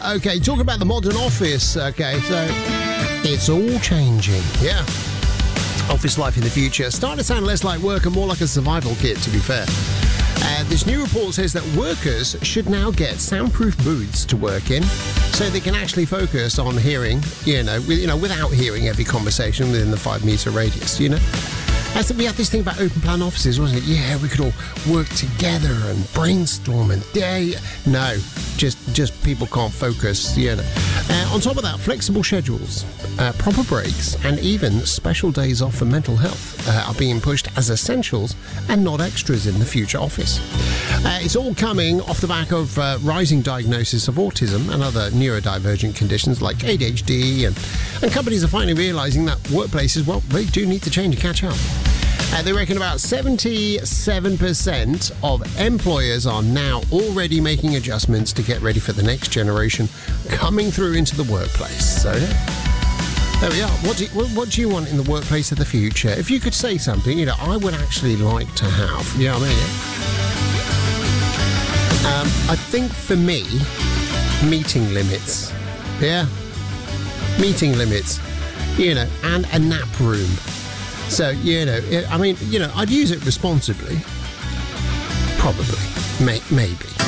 Okay, talking about the modern office. Okay, so it's all changing. Yeah. Office life in the future starting to sound less like work and more like a survival kit, to be fair. This new report says that workers should now get soundproof booths to work in so they can actually focus on hearing, without hearing every conversation within the 5-meter radius, We had this thing about open plan offices, wasn't it? Yeah, we could all work together and brainstorm and no, just people can't focus, On top of that, flexible schedules, proper breaks, and even special days off for mental health are being pushed as essentials and not extras in the future office. It's all coming off the back of rising diagnosis of autism and other neurodivergent conditions like ADHD, and companies are finally realising that workplaces, they do need to change and catch up. They reckon about 77% of employers are now already making adjustments to get ready for the next generation coming through into the workplace. So, there we are. What do you want in the workplace of the future? If you could say something, I would actually like to have. You know what I mean? I think for me, meeting limits. Yeah. Meeting limits. And a nap room. So, I'd use it responsibly. Probably. Maybe.